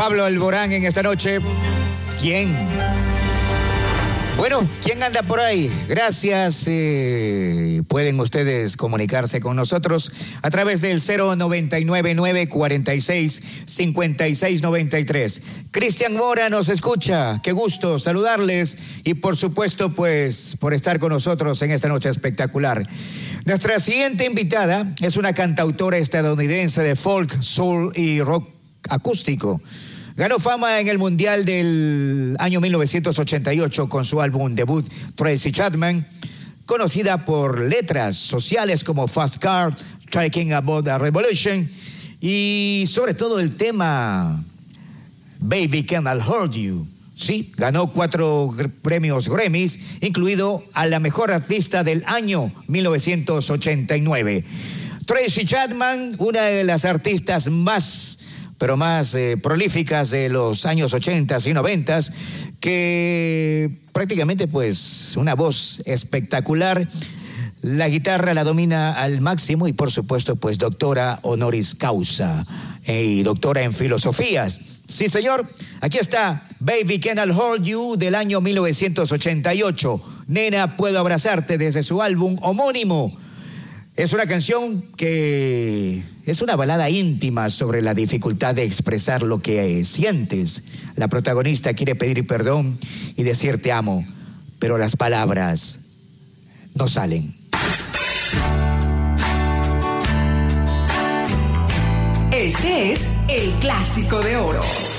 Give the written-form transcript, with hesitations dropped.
Pablo Alborán en esta noche. ¿Quién? Bueno, ¿quién anda por ahí? Gracias. Pueden ustedes comunicarse con nosotros a través del 099-946-5693. Cristian Mora nos escucha. Qué gusto saludarles y por supuesto, pues, por estar con nosotros en esta noche espectacular. Nuestra siguiente invitada es una cantautora estadounidense de folk, soul y rock acústico. Ganó fama en el Mundial del año 1988 con su álbum debut Tracy Chapman, conocida por letras sociales como Fast Car, Talking About a Revolution y sobre todo el tema Baby Can I Hold You. Sí, ganó 4 premios Grammys, incluido a la mejor artista del año 1989. Tracy Chapman, una de las artistas más prolíficas de los años 80 y 90, que prácticamente pues una voz espectacular, la guitarra la domina al máximo y por supuesto pues doctora honoris causa y doctora en filosofías. Sí señor, aquí está Baby Can I Hold You del año 1988, Nena Puedo Abrazarte, desde su álbum homónimo. Es una canción que es una balada íntima sobre la dificultad de expresar lo que sientes. La protagonista quiere pedir perdón y decir te amo, pero las palabras no salen. Ese es el clásico de oro.